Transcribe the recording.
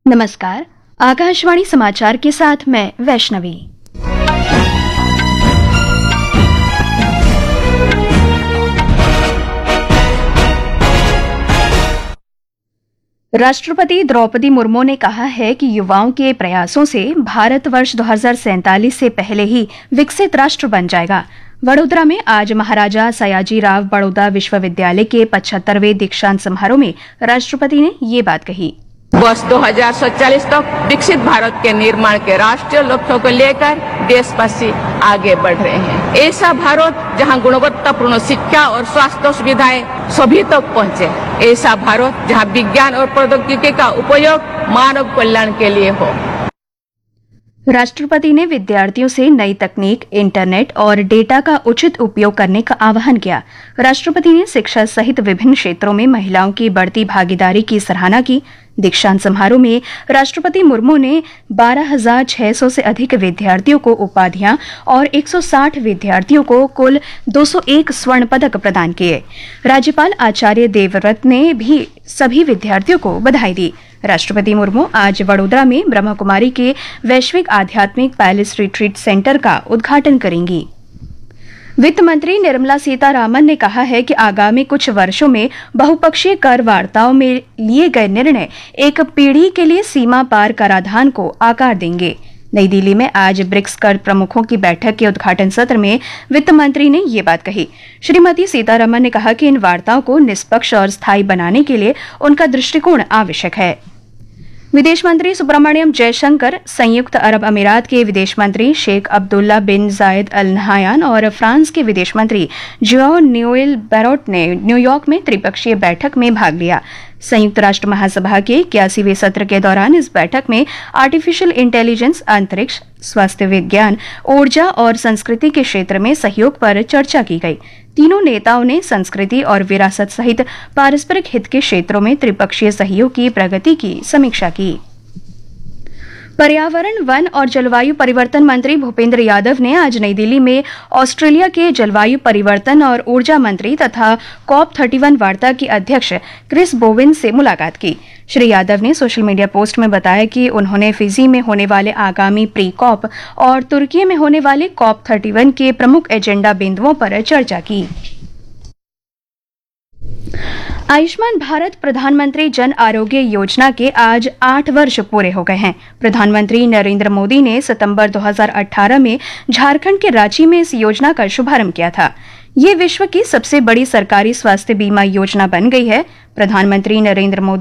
नमस्कार। आकाशवाणी समाचार के साथ मैं वैष्णवी। राष्ट्रपति द्रौपदी मुर्मू ने कहा है कि युवाओं के प्रयासों से भारत वर्ष 2047 से पहले ही विकसित राष्ट्र बन जाएगा। वडोदरा में आज महाराजा सयाजीराव बड़ौदा विश्वविद्यालय के 75वें दीक्षांत समारोह में राष्ट्रपति ने ये बात कही। वर्ष 2047 तक विकसित भारत के निर्माण के राष्ट्रीय लक्ष्यों को लेकर देशवासी आगे बढ़ रहे हैं। ऐसा भारत जहां गुणवत्तापूर्ण शिक्षा और स्वास्थ्य सुविधाएं सभी तक पहुंचे। ऐसा भारत जहां विज्ञान और प्रौद्योगिकी का उपयोग मानव कल्याण के लिए हो। राष्ट्रपति ने विद्यार्थियों से नई तकनीक, इंटरनेट और डेटा का उचित उपयोग करने का आह्वान किया। राष्ट्रपति ने शिक्षा सहित विभिन्न क्षेत्रों में महिलाओं की बढ़ती भागीदारी की सराहना की। दीक्षांत समारोह में राष्ट्रपति मुर्मू ने 12,600 से अधिक विद्यार्थियों को उपाधियां और 160 विद्यार्थियों को कुल 201 स्वर्ण पदक प्रदान किए। राज्यपाल आचार्य देवव्रत ने भी सभी विद्यार्थियों को बधाई दी। राष्ट्रपति मुर्मू आज वडोदरा में ब्रह्मकुमारी के वैश्विक आध्यात्मिक पैलेस रिट्रीट सेंटर का उद्घाटन करेंगी। वित्त मंत्री निर्मला सीतारामन ने कहा है कि आगामी कुछ वर्षों में बहुपक्षीय कर वार्ताओं में लिए गए निर्णय एक पीढ़ी के लिए सीमा पार कराधान को आकार देंगे। नई दिल्ली में आज ब्रिक्स कर प्रमुखों की बैठक के उद्घाटन सत्र में वित्त मंत्री ने ये बात कही। श्रीमती सीतारामन ने कहा कि इन वार्ताओं को निष्पक्ष और स्थायी बनाने के लिए उनका दृष्टिकोण आवश्यक है। विदेश मंत्री सुब्रमण्यम जयशंकर, संयुक्त अरब अमीरात के विदेश मंत्री शेख अब्दुल्ला बिन जायद अल नहायान और फ्रांस के विदेश मंत्री जोआ नोएल बैरोट ने न्यूयॉर्क में त्रिपक्षीय बैठक में भाग लिया। संयुक्त राष्ट्र महासभा के 81वें सत्र के दौरान इस बैठक में आर्टिफिशियल इंटेलिजेंस, अंतरिक्ष, स्वास्थ्य विज्ञान, ऊर्जा और संस्कृति के क्षेत्र में सहयोग पर चर्चा की गई। तीनों नेताओं ने संस्कृति और विरासत सहित पारस्परिक हित के क्षेत्रों में त्रिपक्षीय सहयोग की प्रगति की समीक्षा की। पर्यावरण, वन और जलवायु परिवर्तन मंत्री भूपेंद्र यादव ने आज नई दिल्ली में ऑस्ट्रेलिया के जलवायु परिवर्तन और ऊर्जा मंत्री तथा COP31 वार्ता के अध्यक्ष क्रिस बोवेन से मुलाकात की। श्री यादव ने सोशल मीडिया पोस्ट में बताया कि उन्होंने फिजी में होने वाले आगामी प्री कॉप और तुर्की में होने वाले COP31 के प्रमुख एजेंडा बिंदुओं पर चर्चा की। आयुष्मान भारत प्रधानमंत्री जन आरोग्य योजना के आज 8 वर्ष पूरे हो गए हैं। प्रधानमंत्री नरेंद्र मोदी ने सितंबर 2018 में झारखंड के रांची में इस योजना का शुभारंभ किया था। ये विश्व की सबसे बड़ी सरकारी स्वास्थ्य बीमा योजना बन गई है। प्रधानमंत्री नरेंद्र मोदी